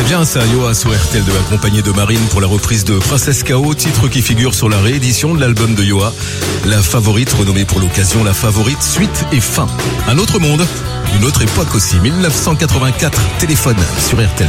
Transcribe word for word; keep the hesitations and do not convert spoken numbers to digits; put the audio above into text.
Bien ça, Yoa sur R T L deux accompagné de Marine pour la reprise de Princesse K O, titre qui figure sur la réédition de l'album de Yoa, La Favorite, renommée pour l'occasion La Favorite, suite et fin. Un autre monde, une autre époque aussi, mille neuf cent quatre-vingt-quatre, téléphone sur R T L.